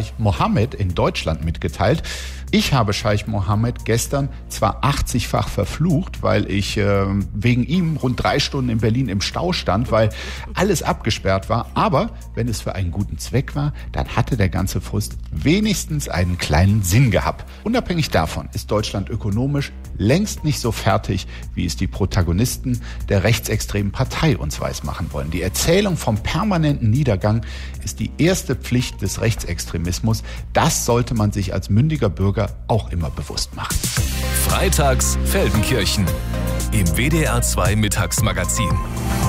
Scheich Mohammed in Deutschland mitgeteilt. Ich habe Scheich Mohammed gestern zwar 80-fach verflucht, weil ich wegen ihm rund 3 Stunden in Berlin im Stau stand, weil alles abgesperrt war. Aber wenn es für einen guten Zweck war, dann hatte der ganze Frust wenigstens einen kleinen Sinn gehabt. Unabhängig davon ist Deutschland ökonomisch längst nicht so fertig, wie es die Protagonisten der rechtsextremen Partei uns weismachen wollen. Die Erzählung vom permanenten Niedergang ist die erste Pflicht des Rechtsextremismus. Das sollte man sich als mündiger Bürger auch immer bewusst machen. Freitags Feldenkirchen im WDR 2 Mittagsmagazin.